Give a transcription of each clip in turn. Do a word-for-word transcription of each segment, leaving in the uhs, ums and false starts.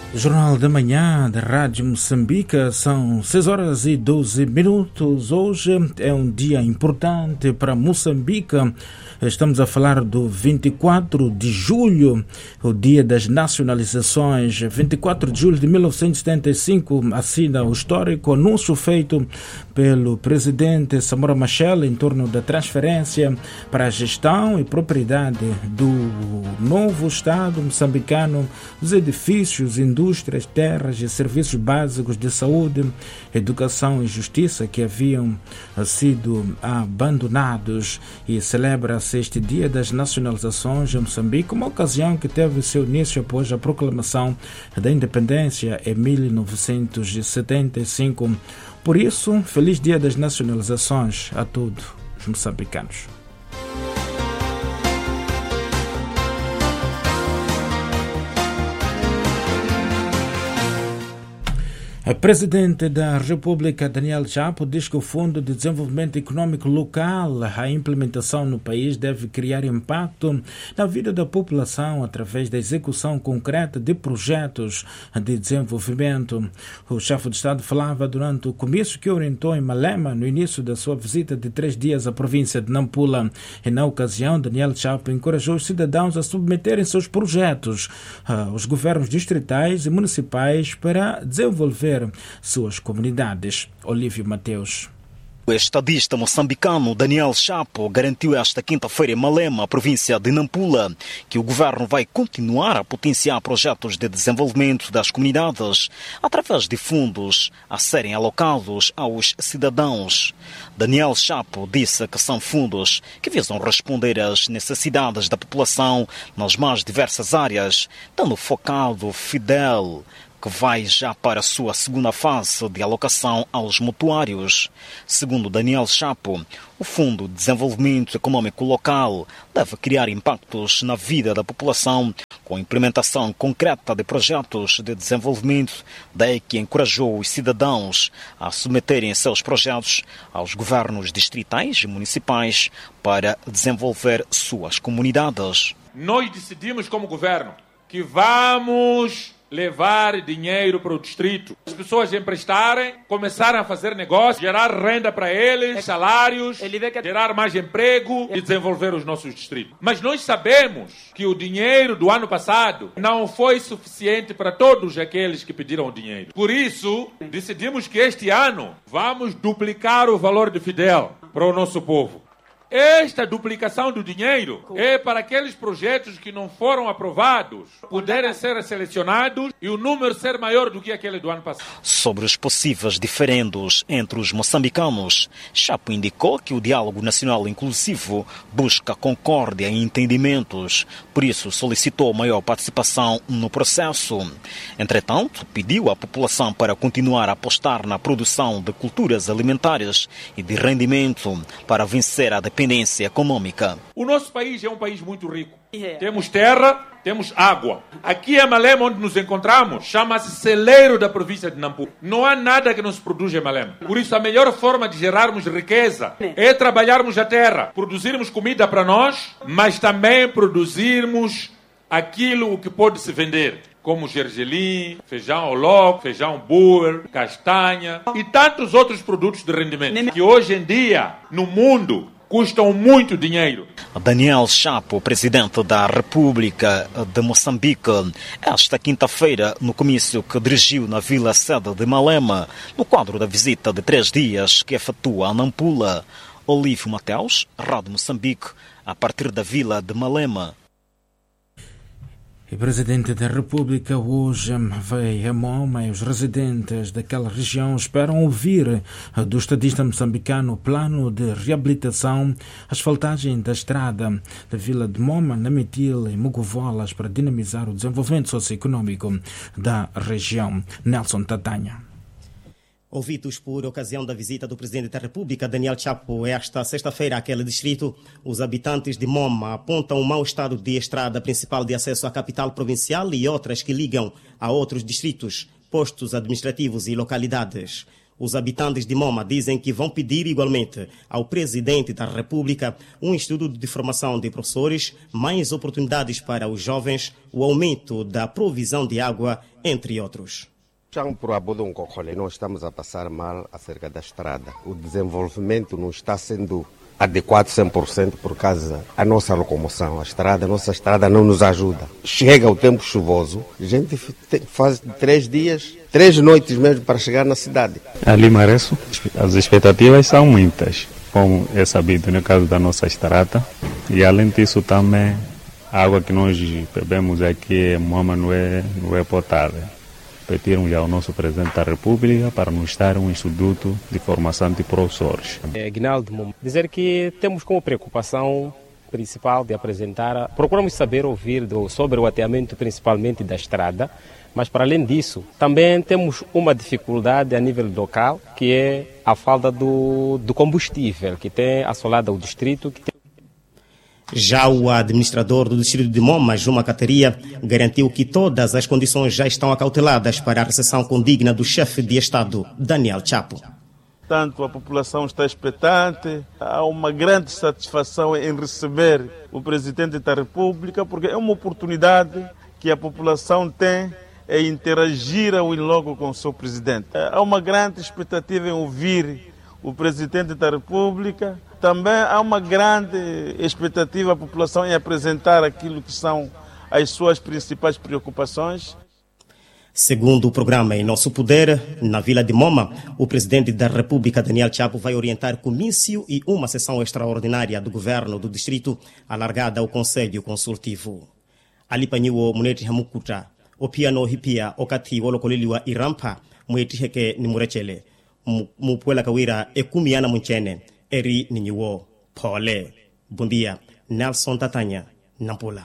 Jornal da Manhã da Rádio Moçambique, são seis horas e doze minutos. Hoje é um dia importante para Moçambique. Estamos a falar do vinte e quatro de julho, o dia das nacionalizações. vinte e quatro de julho de mil novecentos e setenta e cinco assina o histórico anúncio feito pelo presidente Samora Machel em torno da transferência para a gestão e propriedade do novo Estado moçambicano dos edifícios, indústrias, terras e serviços básicos de saúde, educação e justiça que haviam sido abandonados. E celebra-se este dia das nacionalizações em Moçambique, uma ocasião que teve seu início após a proclamação da independência em mil novecentos e setenta e cinco. Por isso, feliz dia das nacionalizações a todos os moçambicanos. A Presidente da República, Daniel Chapo, diz que o Fundo de Desenvolvimento Econômico Local, a implementação no país, deve criar impacto na vida da população através da execução concreta de projetos de desenvolvimento. O chefe de Estado falava durante o comício que orientou em Malema no início da sua visita de três dias à província de Nampula. E na ocasião, Daniel Chapo encorajou os cidadãos a submeterem seus projetos aos governos distritais e municipais para desenvolver suas comunidades. Olívio Mateus. O estadista moçambicano Daniel Chapo garantiu esta quinta-feira em Malema, província de Nampula, que o governo vai continuar a potenciar projetos de desenvolvimento das comunidades através de fundos a serem alocados aos cidadãos. Daniel Chapo disse que são fundos que visam responder às necessidades da população nas mais diversas áreas, dando focado Fidel, que vai já para a sua segunda fase de alocação aos mutuários. Segundo Daniel Chapo, o Fundo de Desenvolvimento Econômico Local deve criar impactos na vida da população com a implementação concreta de projetos de desenvolvimento, daí que encorajou os cidadãos a submeterem seus projetos aos governos distritais e municipais para desenvolver suas comunidades. Nós decidimos como governo que vamos levar dinheiro para o distrito. As pessoas emprestarem, começarem a fazer negócio, gerar renda para eles, salários, gerar mais emprego e desenvolver os nossos distritos. Mas nós sabemos que o dinheiro do ano passado não foi suficiente para todos aqueles que pediram o dinheiro. Por isso, decidimos que este ano vamos duplicar o valor de Fidel para o nosso povo. Esta duplicação do dinheiro é para aqueles projetos que não foram aprovados poderem ser selecionados e o número ser maior do que aquele do ano passado. Sobre os possíveis diferendos entre os moçambicanos, Chapo indicou que o diálogo nacional inclusivo busca concórdia e entendimentos, por isso solicitou maior participação no processo. Entretanto, pediu à população para continuar a apostar na produção de culturas alimentares e de rendimento para vencer a dependência Independência econômica. O nosso país é um país muito rico. Yeah. Temos terra, temos água. Aqui em Malema, onde nos encontramos, chama-se celeiro da província de Nampula. Não há nada que não se produz em Malema. Por isso, a melhor forma de gerarmos riqueza é trabalharmos a terra, produzirmos comida para nós, mas também produzirmos aquilo que pode se vender, como gergelim, feijão ao loco, feijão boer, castanha e tantos outros produtos de rendimento que hoje em dia, no mundo, custam muito dinheiro. Daniel Chapo, presidente da República de Moçambique, esta quinta-feira, no comício que dirigiu na Vila Sede de Malema, no quadro da visita de três dias que efetua a Nampula. Olívio Mateus, Rádio Moçambique, a partir da Vila de Malema. O Presidente da República hoje veio a Moma e os residentes daquela região esperam ouvir do estadista moçambicano o plano de reabilitação, asfaltagem da estrada da Vila de Moma, Namitil e Mugovolas para dinamizar o desenvolvimento socioeconômico da região. Nelson Tatanha. Ouvidos por ocasião da visita do Presidente da República, Daniel Chapo, esta sexta-feira àquele distrito, os habitantes de Moma apontam o mau estado de estrada principal de acesso à capital provincial e outras que ligam a outros distritos, postos administrativos e localidades. Os habitantes de Moma dizem que vão pedir igualmente ao Presidente da República um instituto de formação de professores, mais oportunidades para os jovens, o aumento da provisão de água, entre outros. Nós estamos a passar mal acerca da estrada. O desenvolvimento não está sendo adequado cem por cento por causa da nossa locomoção. A estrada, a nossa estrada não nos ajuda. Chega o tempo chuvoso, a gente faz três dias, três noites mesmo para chegar na cidade. Ali, Mareço, as expectativas são muitas, como é sabido no caso da nossa estrada. E além disso também, a água que nós bebemos aqui, Moma, não é, não é potável. Pedimos ao nosso Presidente da República para nos dar um instituto de formação de professores. É, Guinaldo, dizer que temos como preocupação principal de apresentar, procuramos saber ouvir do, sobre o ateamento principalmente da estrada, mas para além disso, também temos uma dificuldade a nível local, que é a falta do, do combustível, que tem assolado o distrito. Que tem... Já o administrador do distrito de Moma, Juma Cateria, garantiu que todas as condições já estão acauteladas para a recepção condigna do chefe de Estado, Daniel Chapo. Portanto, a população está expectante, há uma grande satisfação em receber o Presidente da República, porque é uma oportunidade que a população tem em interagir ao logo com o seu Presidente. Há uma grande expectativa em ouvir o Presidente da República. Também há uma grande expectativa da população em apresentar aquilo que são as suas principais preocupações. Segundo o programa Em Nosso Poder, na Vila de Moma, o Presidente da República, Daniel Chapo, vai orientar comício e uma sessão extraordinária do Governo do Distrito, alargada ao Conselho Consultivo. Ali Paniwo Muneti Hamukuta, o piano hipia, o kati wolokoliliwa irampa, mueti heke ni murechele, mupuela kawira e kumiana munchene. Eri Ninyiwo, Pole. Bom dia, Nelson Tatanha, Nampula.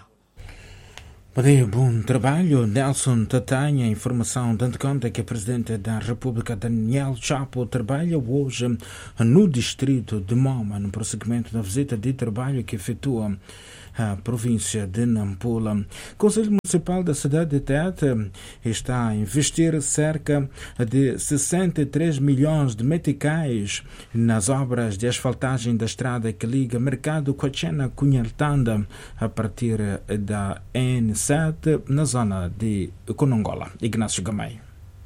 Bom trabalho, Nelson Tatanha. Informação dando conta que o Presidente da República, Daniel Chapo, trabalha hoje no distrito de Moma, no prosseguimento da visita de trabalho que efetua a província de Nampula. O Conselho Municipal da cidade de Tete está a investir cerca de sessenta e três milhões de meticais nas obras de asfaltagem da estrada que liga Mercado Quachena-Cunhaltanda a partir da N sete na zona de Conongola. Ignácio Gamay.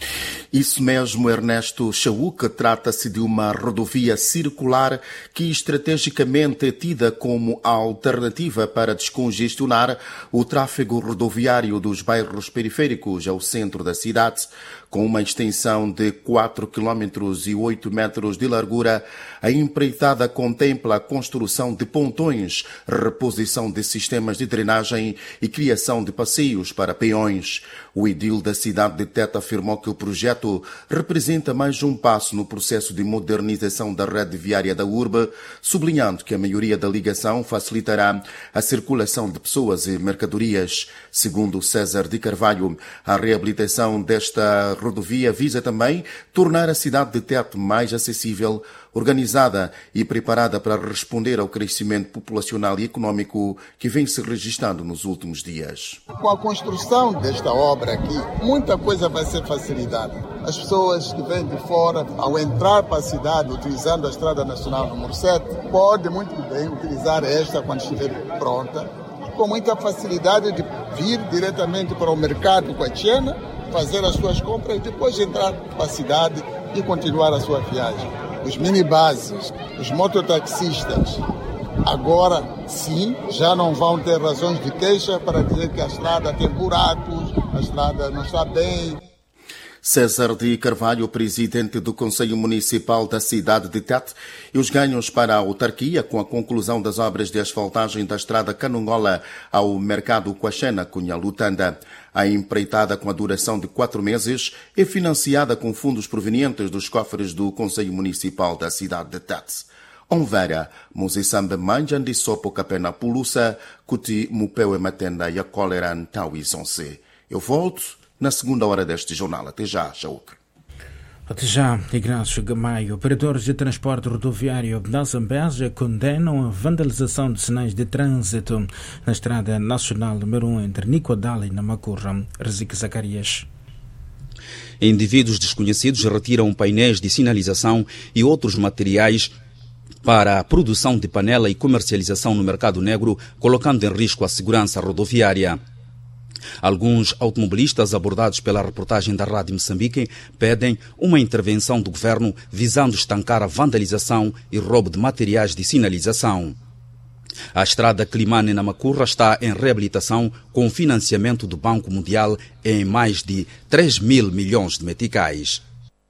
Isso mesmo, Ernesto Chauca. Trata-se de uma rodovia circular que estrategicamente é tida como alternativa para descongestionar o tráfego rodoviário dos bairros periféricos ao centro da cidade. Com uma extensão de quatro quilômetros e oito metros de largura, a empreitada contempla a construção de pontões, reposição de sistemas de drenagem e criação de passeios para peões. O edil da cidade de Tete afirmou que o projeto representa mais um passo no processo de modernização da rede viária da urbe, sublinhando que a maioria da ligação facilitará a circulação de pessoas e mercadorias. Segundo César de Carvalho, a reabilitação desta rodovia visa também tornar a cidade de Tete mais acessível, organizada e preparada para responder ao crescimento populacional e econômico que vem se registrando nos últimos dias. Com a construção desta obra aqui, muita coisa vai ser facilitada. As pessoas que vêm de fora, ao entrar para a cidade utilizando a Estrada Nacional número sete, podem muito bem utilizar esta quando estiver pronta, com muita facilidade de vir diretamente para o mercado Quachena, fazer as suas compras e depois entrar para a cidade e continuar a sua viagem. Os minibuses, os mototaxistas, agora sim, já não vão ter razões de queixa para dizer que a estrada tem buracos, a estrada não está bem. César de Carvalho, presidente do Conselho Municipal da cidade de Tete, e os ganhos para a autarquia com a conclusão das obras de asfaltagem da estrada Canongola ao mercado Quachena-Cunhaltanda. A empreitada, com a duração de quatro meses, é financiada com fundos provenientes dos cofres do Conselho Municipal da cidade de Tete. Onvera, Mozisambe Manjan de Sopo Capena Pulusa, Kuti Mupeu e Matenda e a Cólera Antaui Zonse. Eu volto na segunda hora deste jornal. Até já, Chauca. Até já, Ignácio Gamay. Operadores de transporte rodoviário da Zambésia condenam a vandalização de sinais de trânsito na Estrada Nacional número um entre Nicodala e Namacurra. Rezique Zacarias. Indivíduos desconhecidos retiram painéis de sinalização e outros materiais para a produção de panela e comercialização no mercado negro, colocando em risco a segurança rodoviária. Alguns automobilistas abordados pela reportagem da Rádio Moçambique pedem uma intervenção do governo visando estancar a vandalização e roubo de materiais de sinalização. A estrada Climane-Namacurra está em reabilitação com financiamento do Banco Mundial em mais de três mil milhões de meticais.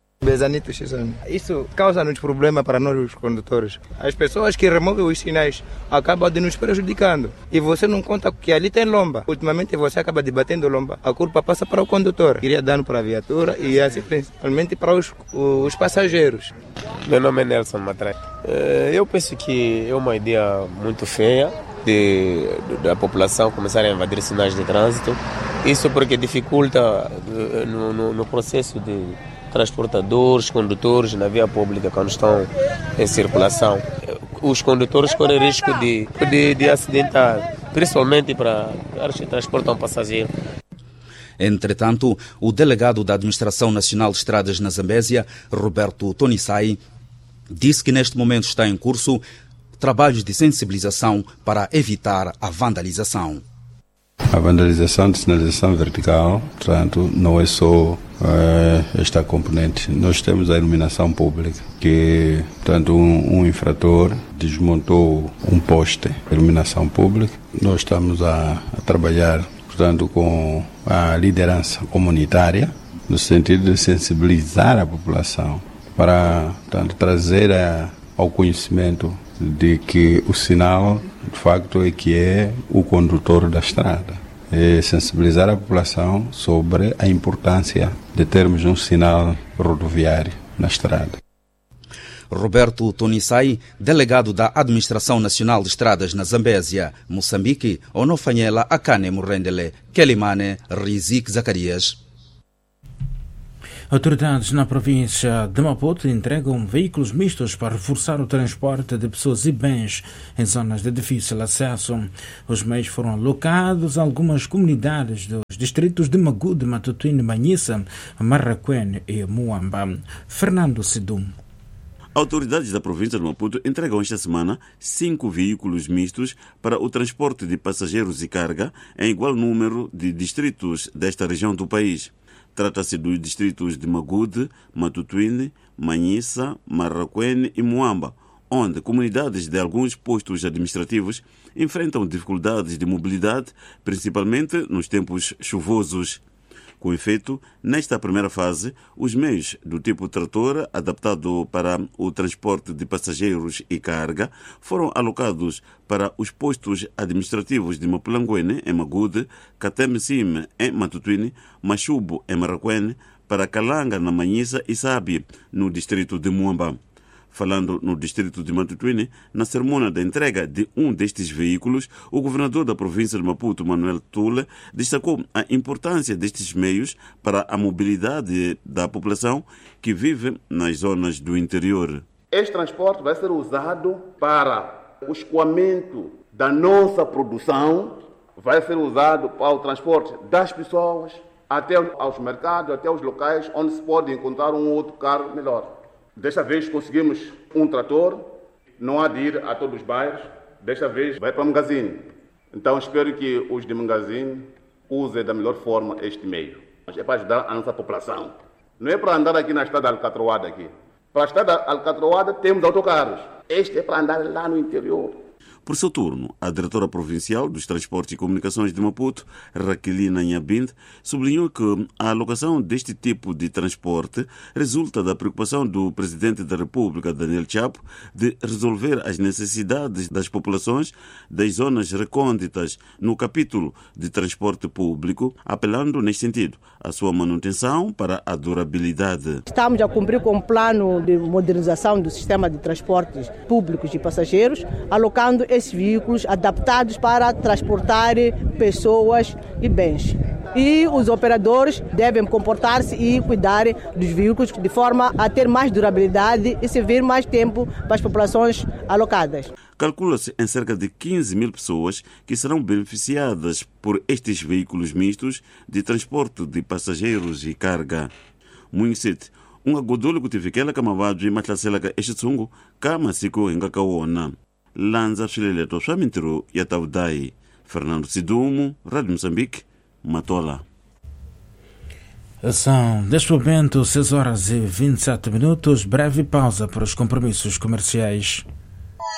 Isso causa-nos problema para nós os condutores. As pessoas que removem os sinais acabam de nos prejudicando. E você não conta que ali tem lomba. Ultimamente você acaba debatendo lomba. A culpa passa para o condutor. Queria dano para a viatura e assim principalmente para os, os passageiros. Meu nome é Nelson Matrai. Eu penso que é uma ideia muito feia de, da população começar a invadir sinais de trânsito. Isso porque dificulta no, no, no processo de transportadores, condutores na via pública quando estão em circulação. Os condutores correm risco de, de, de acidentar, principalmente para os que transportam passageiros. Entretanto, o delegado da Administração Nacional de Estradas na Zambésia, Roberto Tonissai, disse que neste momento está em curso trabalhos de sensibilização para evitar a vandalização. A vandalização de sinalização vertical, portanto, não é só é, esta componente. Nós temos a iluminação pública, que, portanto, um, um infrator desmontou um poste de iluminação pública. Nós estamos a, a trabalhar, portanto, com a liderança comunitária, no sentido de sensibilizar a população para, portanto, trazer a, ao conhecimento de que o sinal, de facto, é que é o condutor da estrada. É sensibilizar a população sobre a importância de termos um sinal rodoviário na estrada. Roberto Tonissai, delegado da Administração Nacional de Estradas na Zambésia, Moçambique, Onofanhela, Akane Murendele, Kelimane, Rizik Zacarias. Autoridades na província de Maputo entregam veículos mistos para reforçar o transporte de pessoas e bens em zonas de difícil acesso. Os meios foram alocados a algumas comunidades dos distritos de Magude, Matutuine, Manhissa, Marraquene e Muamba. Fernando Sidum. Autoridades da província de Maputo entregam esta semana cinco veículos mistos para o transporte de passageiros e carga em igual número de distritos desta região do país. Trata-se dos distritos de Magude, Matutuine, Manhissa, Marraquene e Muamba, onde comunidades de alguns postos administrativos enfrentam dificuldades de mobilidade, principalmente nos tempos chuvosos. Com efeito, nesta primeira fase, os meios do tipo trator, adaptado para o transporte de passageiros e carga, foram alocados para os postos administrativos de Mapulanguene, em Magude, Catemcime, em Matutuine, Machubo, em Marraquene, para Calanga, na Manhissa e Sabi, no distrito de Muamba. Falando no distrito de Matutuine, na cerimônia da entrega de um destes veículos, o governador da província de Maputo, Manuel Tule, destacou a importância destes meios para a mobilidade da população que vive nas zonas do interior. Este transporte vai ser usado para o escoamento da nossa produção, vai ser usado para o transporte das pessoas até aos mercados, até os locais onde se pode encontrar um outro carro melhor. Desta vez conseguimos um trator, não há de ir a todos os bairros, desta vez vai para o Magazine. Então espero que os de Magazine usem da melhor forma este meio. É para ajudar a nossa população. Não é para andar aqui na estrada Alcatroada aqui. Para a estrada Alcatroada temos autocarros. Este é para andar lá no interior. Por seu turno, a diretora provincial dos Transportes e Comunicações de Maputo, Raquelina Nhabinte, sublinhou que a alocação deste tipo de transporte resulta da preocupação do Presidente da República, Daniel Chapo, de resolver as necessidades das populações das zonas recônditas no capítulo de transporte público, apelando, neste sentido, à sua manutenção para a durabilidade. Estamos a cumprir com o plano de modernização do sistema de transportes públicos de passageiros, alocando esses veículos adaptados para transportar pessoas e bens. E os operadores devem comportar-se e cuidar dos veículos de forma a ter mais durabilidade e servir mais tempo para as populações alocadas. Calcula-se em cerca de quinze mil pessoas que serão beneficiadas por estes veículos mistos de transporte de passageiros e carga. muinsete um agodolo kutifikela kama vabyi mahlaselaka exitshungu ka masiku hi nga ka wona. Landza swiletelo swa mintirho ya Taudai. Fernando Sidumo, Rádio Moçambique, Matola. São, neste momento, seis horas e vinte e sete minutos. Breve pausa para os compromissos comerciais.